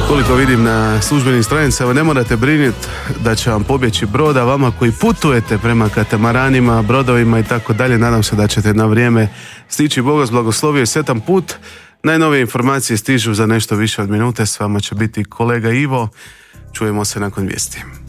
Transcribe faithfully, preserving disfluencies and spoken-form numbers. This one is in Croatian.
Koliko vidim na službenim stranicama, ne morate brinuti da će vam pobjeći brod, a vama koji putujete prema katamaranima, brodovima i tako dalje, nadam se da ćete na vrijeme stići. Bog vas blagoslovio i sretan put. Najnovije informacije stižu za nešto više od minute. S vama će biti kolega Ivo. Čujemo se nakon vijesti.